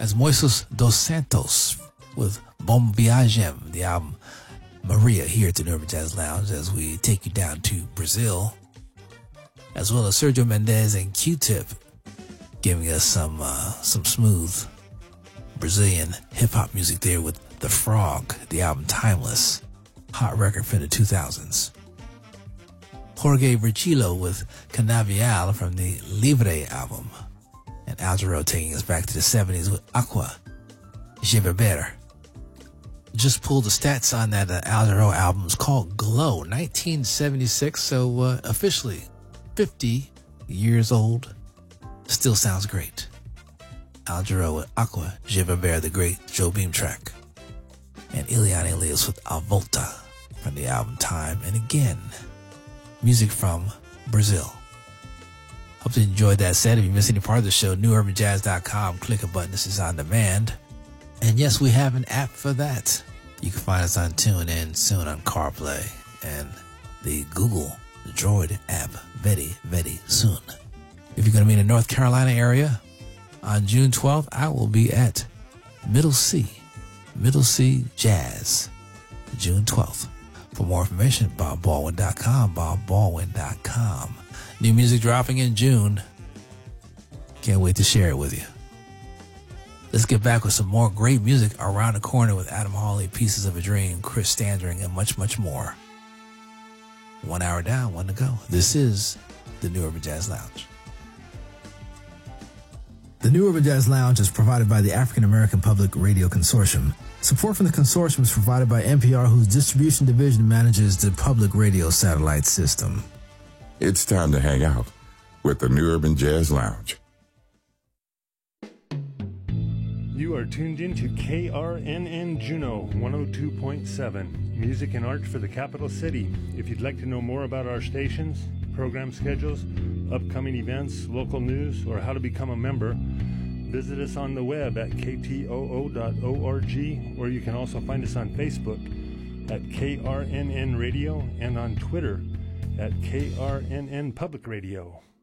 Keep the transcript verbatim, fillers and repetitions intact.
As Moises dos Santos with Bom Viagem, the album Maria, here at the New Urban Jazz Lounge as we take you down to Brazil, as well as Sergio Mendes and Q-Tip giving us some uh, some smooth Brazilian hip-hop music there with The Frog, the album Timeless, hot record from the two thousands. Jorge Virgilio with Canavial from the Livre album, and Al Jarreau taking us back to the seventies with Aqua Je Beber. Just pulled the stats on that uh, Al Jarreau album. It's called Glow, nineteen seventy-six, so uh, officially fifty years old. Still sounds great. Al Jarreau with Aqua Je Beber, the great Joe Beam track. And Ilian Elias with A Volta from the album Time. And again, music from Brazil. Hope you enjoyed that set. If you missed any part of the show, new urban jazz dot com. Click a button. This is on demand. And yes, we have an app for that. You can find us on TuneIn, soon on CarPlay, and the Google Droid app very, very soon. If you're going to be in the North Carolina area, on June twelfth, I will be at Middle C, Middle C Jazz, June twelfth. For more information, bob baldwin dot com, bob baldwin dot com. New music dropping in June. Can't wait to share it with you. Let's get back with some more great music around the corner with Adam Hawley, Pieces of a Dream, Chris Standring, and much, much more. One hour down, one to go. This is the New Urban Jazz Lounge. The New Urban Jazz Lounge is provided by the African American Public Radio Consortium. Support from the consortium is provided by N P R, whose distribution division manages the public radio satellite system. It's time to hang out with the New Urban Jazz Lounge. You are tuned in to K R N N Juneau one oh two point seven, music and art for the capital city. If you'd like to know more about our stations, program schedules, upcoming events, local news, or how to become a member, visit us on the web at k t o o dot org, or you can also find us on Facebook at K R N N Radio and on Twitter at K R N N Public Radio.